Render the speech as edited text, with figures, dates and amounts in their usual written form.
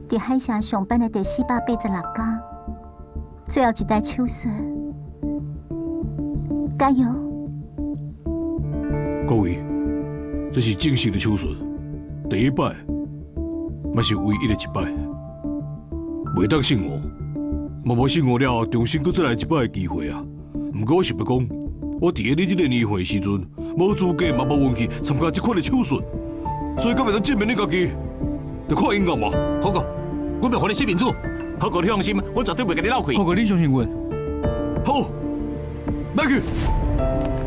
伫海峡上班的第486天，最后一台手术，加油！ 各位，这是正式的手术，第一摆，嘛是唯一的一摆，袂当信我，嘛无信我了，重新搁再来一摆的机会啊！不过我实要讲，我伫你这个年岁时阵，无资格嘛无运气参加这款的手术，所以敢袂当证明你家己，就看应该嘛。 好哥，我袂互你洗面子。好哥，你放心，我绝对袂甲你闹亏。 好哥，你相信阮。 好，来去。